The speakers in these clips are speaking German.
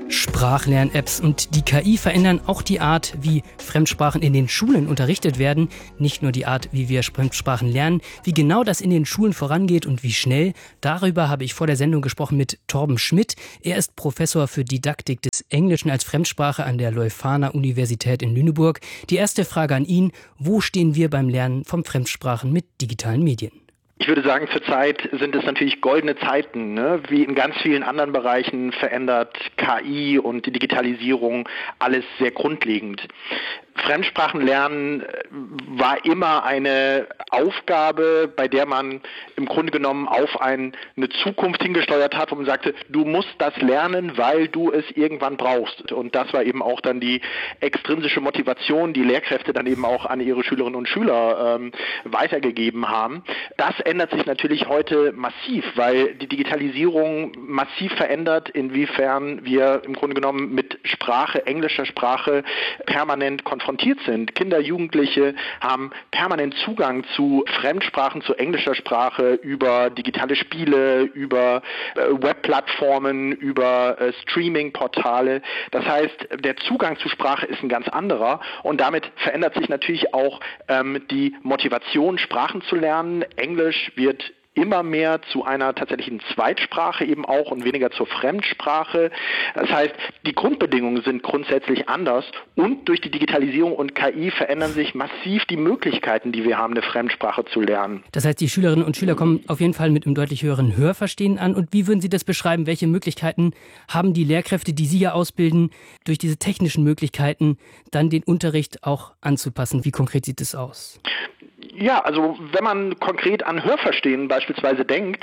Sprachlern-Apps und die KI verändern auch die Art, wie Fremdsprachen in den Schulen unterrichtet werden. Nicht nur die Art, wie wir Fremdsprachen lernen. Wie genau das in den Schulen vorangeht und wie schnell, darüber habe ich vor der Sendung gesprochen mit Torben Schmidt. Er ist Professor für Didaktik des Englischen als Fremdsprache an der Leuphana-Universität in Lüneburg. Die erste Frage an ihn: Wo stehen wir beim Lernen von Fremdsprachen mit digitalen Medien? Ich würde sagen, zurzeit sind es natürlich goldene Zeiten, ne? Wie in ganz vielen anderen Bereichen verändert KI und die Digitalisierung alles sehr grundlegend. Fremdsprachenlernen war immer eine Aufgabe, bei der man im Grunde genommen auf eine Zukunft hingesteuert hat, wo man sagte, du musst das lernen, weil du es irgendwann brauchst. Und das war eben auch dann die extrinsische Motivation, die Lehrkräfte dann eben auch an ihre Schülerinnen und Schüler weitergegeben haben. Das ändert sich natürlich heute massiv, weil die Digitalisierung massiv verändert, inwiefern wir im Grunde genommen mit Sprache, englischer Sprache permanent konfrontiert sind. Kinder, Jugendliche haben permanent Zugang zu Fremdsprachen, zu englischer Sprache über digitale Spiele, über Webplattformen, über Streaming-Portale. Das heißt, der Zugang zu Sprache ist ein ganz anderer und damit verändert sich natürlich auch die Motivation, Sprachen zu lernen. Englisch wird immer mehr zu einer tatsächlichen Zweitsprache eben auch und weniger zur Fremdsprache. Das heißt, die Grundbedingungen sind grundsätzlich anders und durch die Digitalisierung und KI verändern sich massiv die Möglichkeiten, die wir haben, eine Fremdsprache zu lernen. Das heißt, die Schülerinnen und Schüler kommen auf jeden Fall mit einem deutlich höheren Hörverstehen an. Und wie würden Sie das beschreiben? Welche Möglichkeiten haben die Lehrkräfte, die Sie ja ausbilden, durch diese technischen Möglichkeiten dann den Unterricht auch anzupassen? Wie konkret sieht es aus? Ja, also wenn man konkret an Hörverstehen beispielsweise denkt,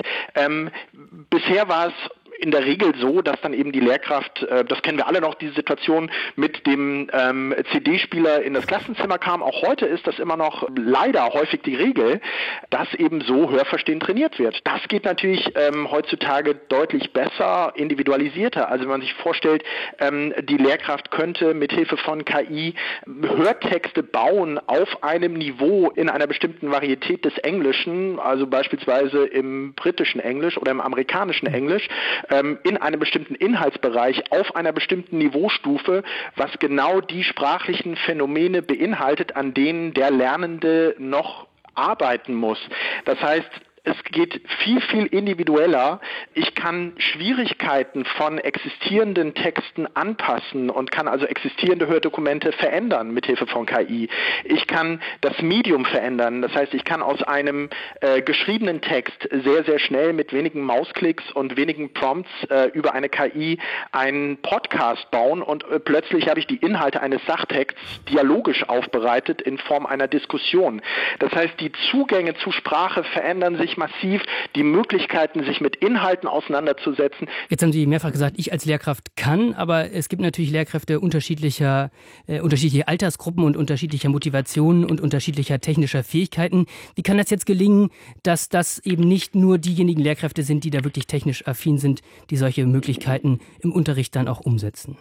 bisher war es in der Regel so, dass dann eben die Lehrkraft, das kennen wir alle noch, diese Situation mit dem CD-Spieler in das Klassenzimmer kam. Auch heute ist das immer noch leider häufig die Regel, dass eben so Hörverstehen trainiert wird. Das geht natürlich heutzutage deutlich besser, individualisierter. Also wenn man sich vorstellt, die Lehrkraft könnte mithilfe von KI Hörtexte bauen auf einem Niveau in einer bestimmten Varietät des Englischen, also beispielsweise im britischen Englisch oder im amerikanischen Englisch, in einem bestimmten Inhaltsbereich auf einer bestimmten Niveaustufe, was genau die sprachlichen Phänomene beinhaltet, an denen der Lernende noch arbeiten muss. Das heißt, es geht viel, viel individueller. Ich kann Schwierigkeiten von existierenden Texten anpassen und kann also existierende Hördokumente verändern mithilfe von KI. Ich kann das Medium verändern. Das heißt, ich kann aus einem geschriebenen Text sehr, sehr schnell mit wenigen Mausklicks und wenigen Prompts über eine KI einen Podcast bauen und plötzlich habe ich die Inhalte eines Sachtexts dialogisch aufbereitet in Form einer Diskussion. Das heißt, die Zugänge zu Sprache verändern sich massiv, die Möglichkeiten, sich mit Inhalten auseinanderzusetzen. Jetzt haben Sie mehrfach gesagt, ich als Lehrkraft kann, aber es gibt natürlich Lehrkräfte unterschiedliche Altersgruppen und unterschiedlicher Motivationen und unterschiedlicher technischer Fähigkeiten. Wie kann das jetzt gelingen, dass das eben nicht nur diejenigen Lehrkräfte sind, die da wirklich technisch affin sind, die solche Möglichkeiten im Unterricht dann auch umsetzen?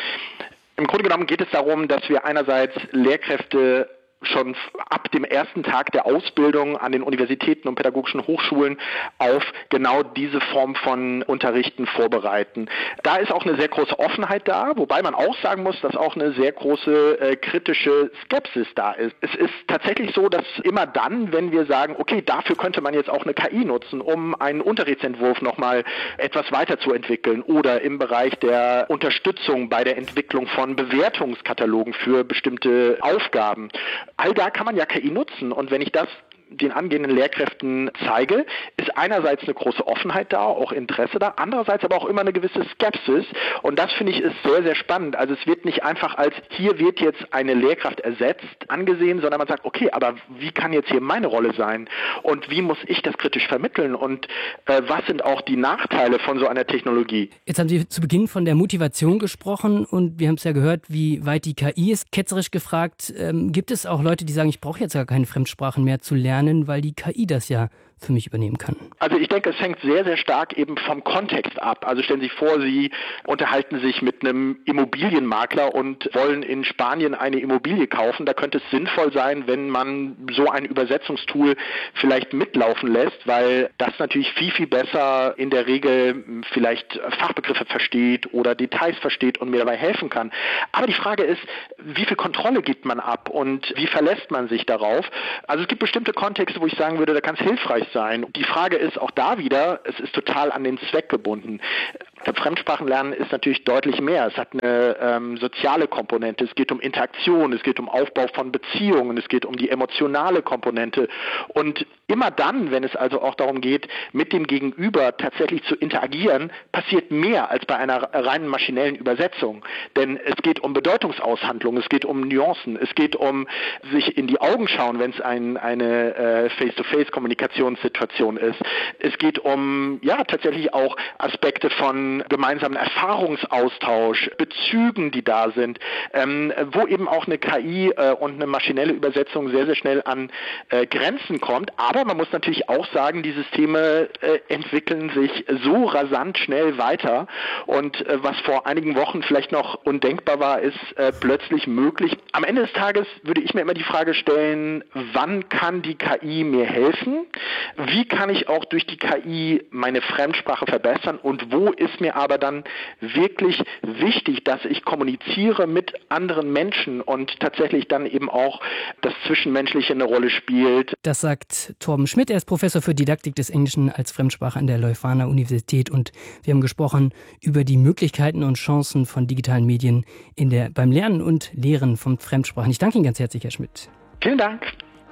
Im Grunde genommen geht es darum, dass wir einerseits Lehrkräfte schon ab dem ersten Tag der Ausbildung an den Universitäten und pädagogischen Hochschulen auf genau diese Form von Unterrichten vorbereiten. Da ist auch eine sehr große Offenheit da, wobei man auch sagen muss, dass auch eine sehr große kritische Skepsis da ist. Es ist tatsächlich so, dass immer dann, wenn wir sagen, okay, dafür könnte man jetzt auch eine KI nutzen, um einen Unterrichtsentwurf nochmal etwas weiterzuentwickeln oder im Bereich der Unterstützung bei der Entwicklung von Bewertungskatalogen für bestimmte Aufgaben. All da kann man ja KI nutzen und wenn ich das den angehenden Lehrkräften zeige, ist einerseits eine große Offenheit da, auch Interesse da, andererseits aber auch immer eine gewisse Skepsis und das finde ich ist sehr, sehr spannend. Also es wird nicht einfach als hier wird jetzt eine Lehrkraft ersetzt angesehen, sondern man sagt, okay, aber wie kann jetzt hier meine Rolle sein und wie muss ich das kritisch vermitteln und was sind auch die Nachteile von so einer Technologie? Jetzt haben Sie zu Beginn von der Motivation gesprochen und wir haben es ja gehört, wie weit die KI ist. Ketzerisch gefragt, gibt es auch Leute, die sagen, ich brauche jetzt gar keine Fremdsprachen mehr zu lernen, weil die KI das ja für mich übernehmen kann? Also ich denke, es hängt sehr, sehr stark eben vom Kontext ab. Also stellen Sie sich vor, Sie unterhalten sich mit einem Immobilienmakler und wollen in Spanien eine Immobilie kaufen. Da könnte es sinnvoll sein, wenn man so ein Übersetzungstool vielleicht mitlaufen lässt, weil das natürlich viel, viel besser in der Regel vielleicht Fachbegriffe versteht oder Details versteht und mir dabei helfen kann. Aber die Frage ist, wie viel Kontrolle gibt man ab und wie verlässt man sich darauf? Also es gibt bestimmte Kontexte, wo ich sagen würde, da kann es hilfreich sein. Die Frage ist auch da wieder, es ist total an den Zweck gebunden. Fremdsprachenlernen ist natürlich deutlich mehr. Es hat eine soziale Komponente, es geht um Interaktion, es geht um Aufbau von Beziehungen, es geht um die emotionale Komponente. Und immer dann, wenn es also auch darum geht, mit dem Gegenüber tatsächlich zu interagieren, passiert mehr als bei einer reinen maschinellen Übersetzung. Denn es geht um Bedeutungsaushandlung, es geht um Nuancen, es geht um sich in die Augen schauen, wenn es eine Face-to-Face-Kommunikationssituation ist. Es geht um tatsächlich auch Aspekte von gemeinsamen Erfahrungsaustausch, Bezügen, die da sind, wo eben auch eine KI und eine maschinelle Übersetzung sehr, sehr schnell an Grenzen kommt. Aber man muss natürlich auch sagen, die Systeme entwickeln sich so rasant schnell weiter und was vor einigen Wochen vielleicht noch undenkbar war, ist plötzlich möglich. Am Ende des Tages würde ich mir immer die Frage stellen, wann kann die KI mir helfen? Wie kann ich auch durch die KI meine Fremdsprache verbessern und wo ist mir aber dann wirklich wichtig, dass ich kommuniziere mit anderen Menschen und tatsächlich dann eben auch das Zwischenmenschliche eine Rolle spielt. Das sagt Torben Schmidt, er ist Professor für Didaktik des Englischen als Fremdsprache an der Leuphana Universität und wir haben gesprochen über die Möglichkeiten und Chancen von digitalen Medien beim Lernen und Lehren von Fremdsprachen. Ich danke Ihnen ganz herzlich, Herr Schmidt. Vielen Dank.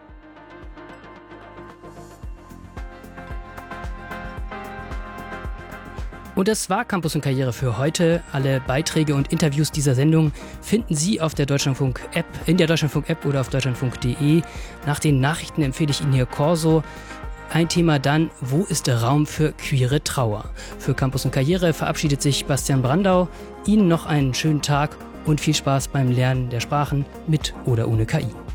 Und das war Campus und Karriere für heute. Alle Beiträge und Interviews dieser Sendung finden Sie auf der Deutschlandfunk-App, in der Deutschlandfunk-App oder auf deutschlandfunk.de. Nach den Nachrichten empfehle ich Ihnen hier Corso. Ein Thema dann, wo ist der Raum für queere Trauer? Für Campus und Karriere verabschiedet sich Bastian Brandau. Ihnen noch einen schönen Tag und viel Spaß beim Lernen der Sprachen mit oder ohne KI.